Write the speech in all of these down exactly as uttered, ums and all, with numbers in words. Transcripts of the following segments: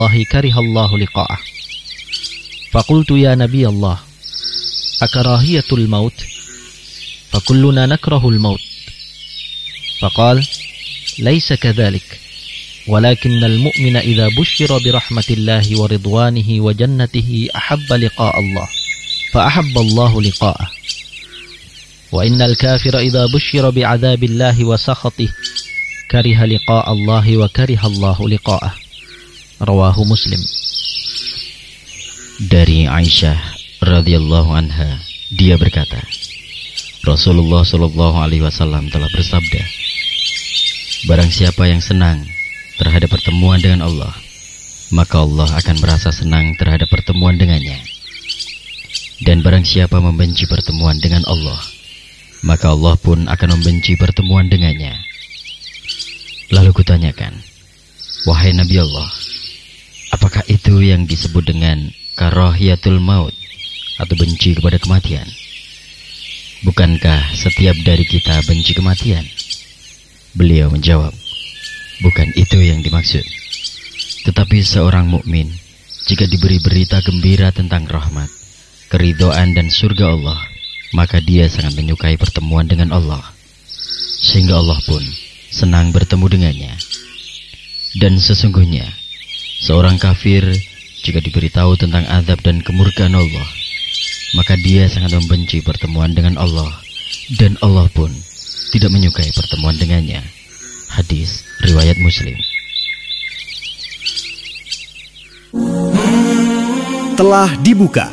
الله كره الله لقاءه. فقلت يا نبي الله أكراهية الموت؟ فكلنا نكره الموت. فقال ليس كذلك، ولكن المؤمن إذا بشر برحمة الله ورضوانه وجنته أحب لقاء الله فأحب الله لقاءه، وإن الكافر إذا بشر بعذاب الله وسخطه كره لقاء الله وكره الله لقاءه. Rawahu Muslim. Dari Aisyah radhiyallahu anha, dia berkata, Rasulullah shallallahu alaihi wasallam telah bersabda, barang siapa yang senang terhadap pertemuan dengan Allah, maka Allah akan merasa senang terhadap pertemuan dengannya. Dan barang siapa membenci pertemuan dengan Allah, maka Allah pun akan membenci pertemuan dengannya. Lalu kutanyakan, wahai Nabi Allah, apakah itu yang disebut dengan karahiyatul maut atau benci kepada kematian? Bukankah setiap dari kita benci kematian? Beliau menjawab, bukan itu yang dimaksud. Tetapi seorang mukmin jika diberi berita gembira tentang rahmat, keridhaan dan surga Allah, maka dia sangat menyukai pertemuan dengan Allah, sehingga Allah pun senang bertemu dengannya. Dan sesungguhnya seorang kafir jika diberitahu tentang azab dan kemurkaan Allah, maka dia sangat membenci pertemuan dengan Allah, dan Allah pun tidak menyukai pertemuan dengannya. Hadis riwayat Muslim. Telah dibuka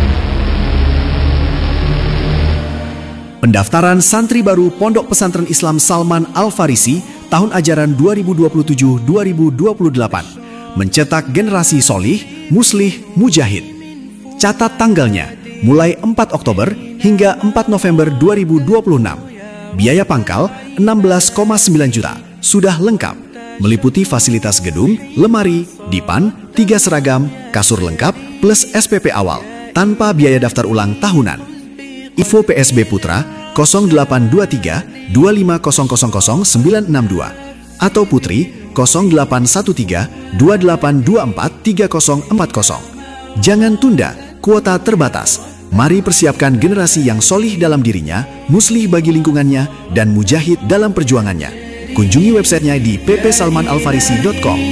pendaftaran santri baru Pondok Pesantren Islam Salman Al-Farisi tahun ajaran dua ribu dua puluh tujuh dua ribu dua puluh delapan, mencetak generasi solih, muslih, mujahid. Catat tanggalnya mulai empat Oktober hingga empat November dua ribu dua puluh enam. Biaya pangkal enam belas koma sembilan juta, sudah lengkap, meliputi fasilitas gedung, lemari, dipan, tiga seragam, kasur lengkap, plus S P P awal, tanpa biaya daftar ulang tahunan. Info P S B Putra nol delapan dua tiga dua lima nol nol nol sembilan enam dua atau Putri nol delapan satu tiga dua delapan dua empat tiga nol empat nol. Jangan tunda, kuota terbatas. Mari persiapkan generasi yang solih dalam dirinya, muslih bagi lingkungannya, dan mujahid dalam perjuangannya. Kunjungi websitenya di p p salman al farisi dot com.